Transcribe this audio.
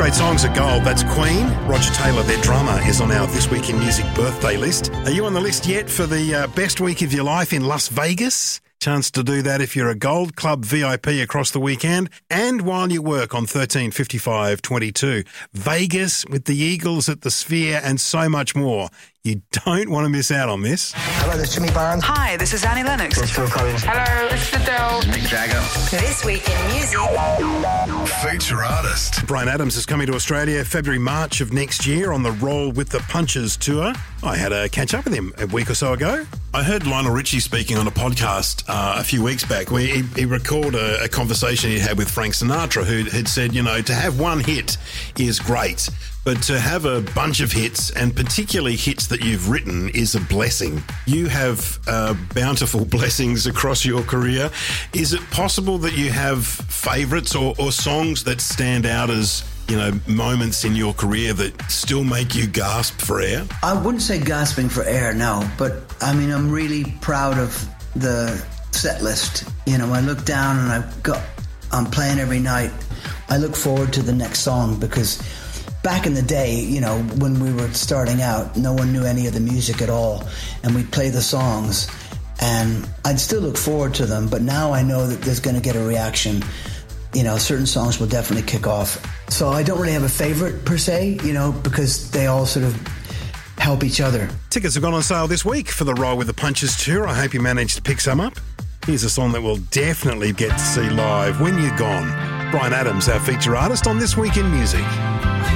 Great songs are gold. That's Queen. Roger Taylor, their drummer, is on our This Week in Music birthday list. Are you on the list yet for the best week of your life in Las Vegas? Chance to do that if you're a Gold Club VIP across the weekend and while you work on 135522. Vegas with the Eagles at the Sphere and so much more. You don't want to miss out on this. Hello, this is Jimmy Barnes. Hi, this is Annie Lennox. This is Phil Collins. Hello, this is Adele. Mick Jagger. This Week in Music. Feature artist. Bryan Adams is coming to Australia February, March of next year on the Roll with the Punches tour. I had a catch up with him a week or so ago. I heard Lionel Richie speaking on a podcast a few weeks back where he recalled a conversation he had with Frank Sinatra, who had said, you know, to have one hit is great, but to have a bunch of hits, and particularly hits that you've written, is a blessing. You have bountiful blessings across your career. Is it possible that you have favourites or songs that stand out as, you know, moments in your career that still make you gasp for air? I wouldn't say gasping for air, no, but I mean, I'm really proud of the set list. You know, I look down and I'm playing every night. I look forward to the next song because back in the day, you know, when we were starting out, no one knew any of the music at all, and we'd play the songs, and I'd still look forward to them, but now I know that there's going to get a reaction. You know, certain songs will definitely kick off. So I don't really have a favorite per se, you know, because they all sort of help each other. Tickets have gone on sale this week for the Roll with the Punches tour. I hope you managed to pick some up. Here's a song that we'll definitely get to see live when you're gone. Bryan Adams, our feature artist on This Week in Music.